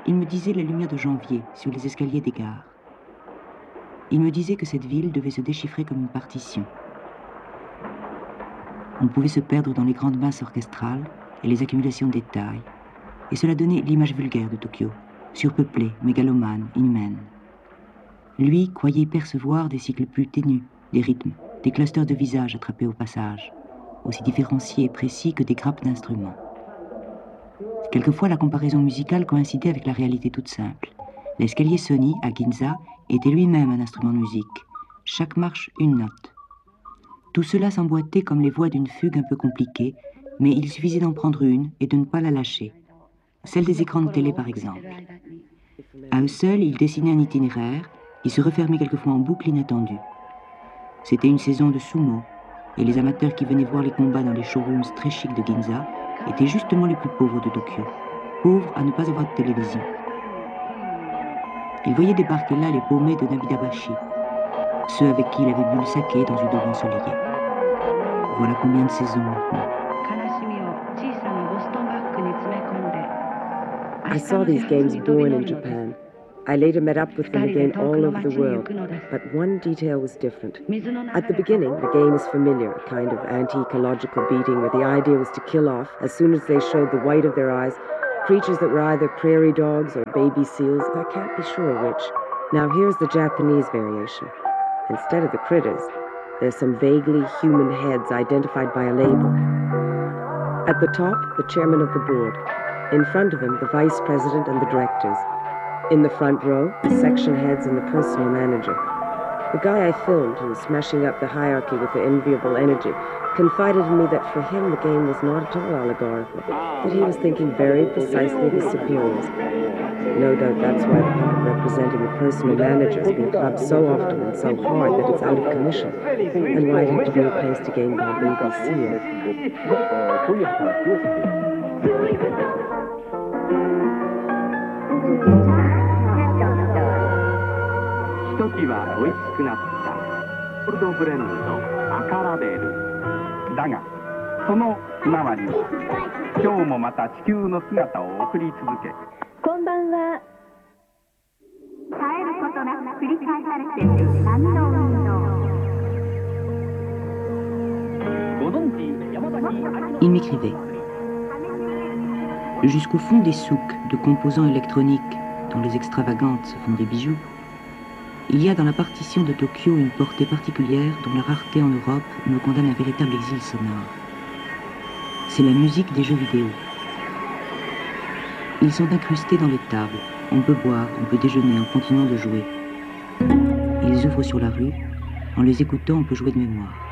il me disait la lumière de janvier sur les escaliers des gares. Il me disait que cette ville devait se déchiffrer comme une partition. On pouvait se perdre dans les grandes masses orchestrales et les accumulations de détails, et cela donnait l'image vulgaire de Tokyo, surpeuplée, mégalomane, inhumaine. Lui croyait percevoir des cycles plus ténus, des rythmes, des clusters de visages attrapés au passage, aussi différenciés et précis que des grappes d'instruments. Quelquefois, la comparaison musicale coïncidait avec la réalité toute simple. L'escalier Sony, à Ginza, était lui-même un instrument de musique. Chaque marche, une note. Tout cela s'emboîtait comme les voix d'une fugue un peu compliquée, mais il suffisait d'en prendre une et de ne pas la lâcher. Celle des écrans de télé, par exemple. À eux seuls, ils dessinaient un itinéraire qui se refermait quelquefois en boucle inattendue. C'était une saison de sumo, et les amateurs qui venaient voir les combats dans les showrooms très chics de Ginza étaient justement les plus pauvres de Tokyo, pauvres à ne pas avoir de télévision. Ils voyaient débarquer là les paumés de Nabidabashi, ceux avec qui il avait bu le saké dans une aube ensoleillée. Voilà combien de saisons maintenant. I saw these games born in Japan. I later met up with them again all over the world, but one detail was different. At the beginning, the game is familiar, a kind of anti-ecological beating where the idea was to kill off, as soon as they showed the white of their eyes, creatures that were either prairie dogs or baby seals. I can't be sure which. Now here's the Japanese variation. Instead of the critters, there's some vaguely human heads identified by a label. At the top, the chairman of the board. In front of him, the vice president and the directors. In the front row, the section heads and the personal manager. The guy I filmed, who was smashing up the hierarchy with the enviable energy, confided in me that for him the game was not at all allegorical, that he was thinking very precisely of his superiors. No doubt that's why the puppet representing the personal manager has been clubbed so often and so hard that it's out of commission, and why it had to be replaced a game called Baby Seal. ひときわ美味しくなったコールドブレンド赤ラベルだがそのひまわりは今日もまた地球の姿を送り続けこんばんは絶えることなく繰り返されている波の運動 Il m'écrivait. Jusqu'au fond des souks de composants électroniques dont les extravagantes font des bijoux, il y a dans la partition de Tokyo une portée particulière dont la rareté en Europe me condamne à un véritable exil sonore. C'est la musique des jeux vidéo. Ils sont incrustés dans les tables. On peut boire, on peut déjeuner en continuant de jouer. Ils ouvrent sur la rue. En les écoutant, on peut jouer de mémoire.